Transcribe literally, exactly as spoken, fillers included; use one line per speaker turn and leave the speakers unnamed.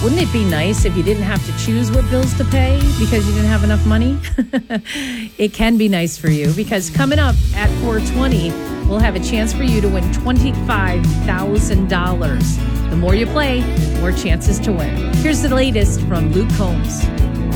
Wouldn't it be nice if you didn't have to choose what bills to pay because you didn't have enough money? It can be nice for you because coming up at four twenty, we'll have a chance for you to win twenty-five thousand dollars. The more you play, the more chances to win. Here's the latest from Luke Combs.